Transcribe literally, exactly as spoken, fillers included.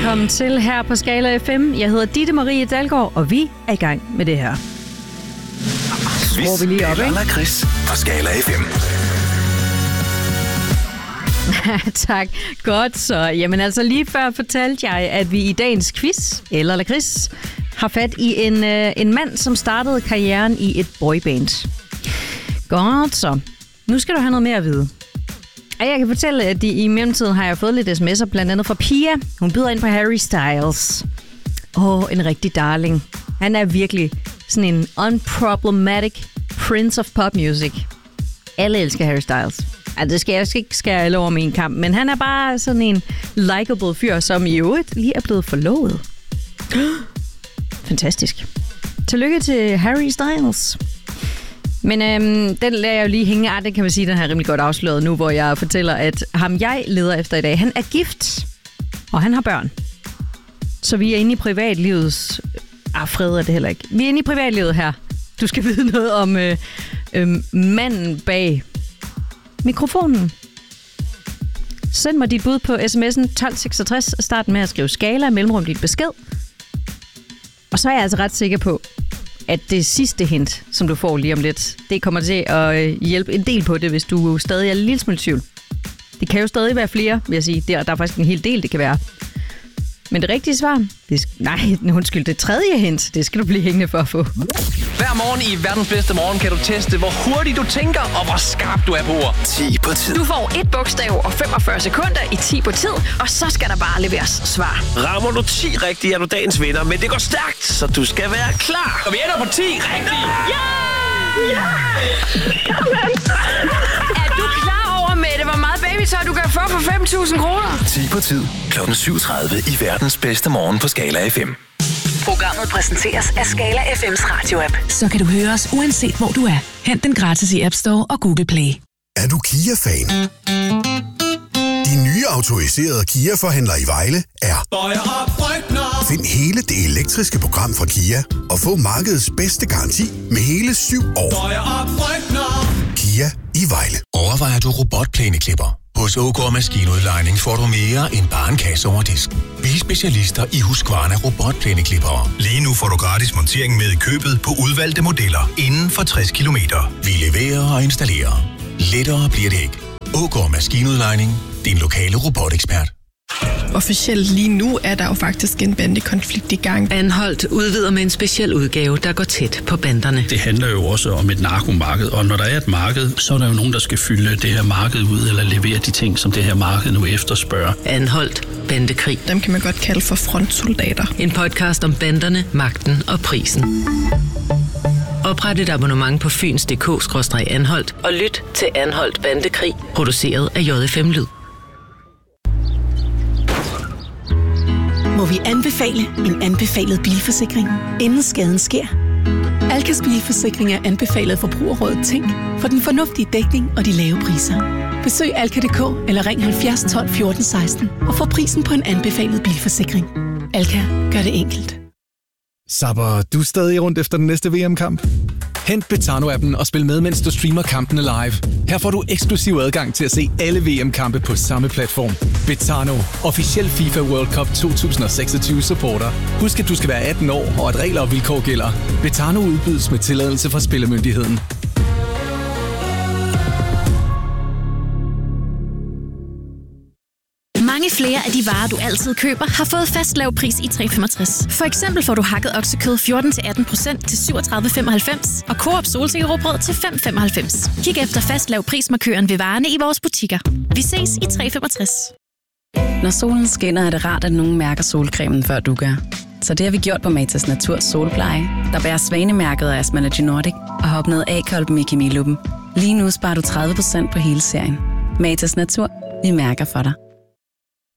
Velkommen til her på Skala F M. Jeg hedder Ditte Marie Dalgaard, og vi er i gang med det her. Quiz vi lige op, eller lakrids på Skala F M. Tak. Godt så. Jamen altså lige før fortalte jeg, at vi i dagens quiz, eller lakrids, har fat i en, øh, en mand, som startede karrieren i et boyband. Godt så. Nu skal du have noget mere at vide. Og jeg kan fortælle, at i mellemtiden har jeg fået lidt sms'er, blandt andet fra Pia. Hun byder ind på Harry Styles. Åh, oh, en rigtig darling. Han er virkelig sådan en unproblematic prince of pop music. Alle elsker Harry Styles. Altså, det skal jeg ikke skære alle over med en kamp, men han er bare sådan en likable fyr, som i øvrigt lige er blevet forlovet. Fantastisk. Tillykke til Harry Styles. Men øhm, den lader jeg jo lige hænge. Ah, det kan man sige, den har rimelig godt afsløret nu, hvor jeg fortæller, at ham jeg leder efter i dag, han er gift, og han har børn. Så vi er inde i privatlivets... Ah, fred er det heller ikke. Vi er inde i privatlivet her. Du skal vide noget om øh, øh, manden bag mikrofonen. Send mig dit bud på sms'en tolv seksogtres. Start med at skrive Skala, mellemrum dit besked. Og så er jeg altså ret sikker på, at det sidste hint, som du får lige om lidt, det kommer til at hjælpe en del på det, hvis du stadig er en lille smule tvivl. Det kan jo stadig være flere, vil jeg sige. Der, der er faktisk en hel del, det kan være. Men det rigtige svar, det er, nej, undskyld, det tredje hint, det skal du blive hængende for at få. Hver morgen i verdens bedste morgen kan du teste, hvor hurtigt du tænker, og hvor skarp du er på ord. ti på tid. Du får et bogstav og femogfyrre sekunder i ti på tid, og så skal der bare leveres svar. Rammer du ti rigtigt, er du dagens vinder, men det går stærkt, så du skal være klar. Og vi ender på ti rigtigt. Ja! Ja! Er du klar over, Mette, hvor meget babytøj du kan få for fem tusind kroner? ti på tid. klokken syv tredive i verdens bedste morgen på Skala F M. Programmet præsenteres af Skala F M's radio-app. Så kan du høre os uanset hvor du er. Hent den gratis i App Store og Google Play. Er du Kia-fan? De nye autoriserede Kia-forhandlere i Vejle er... Find hele det elektriske program fra Kia og få markedets bedste garanti med hele syv år. Kia i Vejle. Overvejer du robotplæneklipper? Hos O K Maskinudlejning får du mere end bare en kasse over disk. Vi er specialister i Husqvarna robotplæneklippere. Lige nu får du gratis montering med i købet på udvalgte modeller inden for tres kilometer. Vi leverer og installerer. Lettere bliver det ikke. O K Maskinudlejning. Din lokale robotekspert. Officielt lige nu er der jo faktisk en bandekonflikt i gang. Anholdt udvider med en speciel udgave, der går tæt på banderne. Det handler jo også om et narkomarked, og når der er et marked, så er der jo nogen, der skal fylde det her marked ud, eller levere de ting, som det her marked nu efterspørger. Anholdt bandekrig. Dem kan man godt kalde for frontsoldater. En podcast om banderne, magten og prisen. Opret et abonnement på fyns punktum d k skråstreg anholdt og lyt til Anholdt Bandekrig, produceret af J F M Lyd. Må vi anbefale en anbefalet bilforsikring, inden skaden sker? Alkas bilforsikring er anbefalet forbrugerrådet Tænk for den fornuftige dækning og de lave priser. Besøg alka punktum d k eller ring halvfjerds tolv fjorten seksten og få prisen på en anbefalet bilforsikring. Alka gør det enkelt. Zapper du stadig rundt efter den næste V M-kamp? Hent Betano-appen og spil med, mens du streamer kampene live. Her får du eksklusiv adgang til at se alle V M-kampe på samme platform. Betano, officiel FIFA World Cup to tusind seksogtyve supporter. Husk, at du skal være atten år, og at regler og vilkår gælder. Betano udbydes med tilladelse fra Spillemyndigheden. Mange flere af de varer, du altid køber, har fået fast lav pris i tre femogtres. For eksempel får du hakket oksekød fjorten til atten procent til syvogtredive femoghalvfems og Coop solsikkerråbrød til fem femoghalvfems. Kig efter fast lav prismarkøren ved varerne i vores butikker. Vi ses i tre femogtres. Når solen skinner, er det rart, at nogen mærker solcremen, før du gør. Så det har vi gjort på Matas Naturs Solpleje, der bærer svanemærket af Asmalogy Nordic og har opnået A-kolben i kemiluppen. Lige nu sparer du tredive procent på hele serien. Matas Natur. Vi mærker for dig.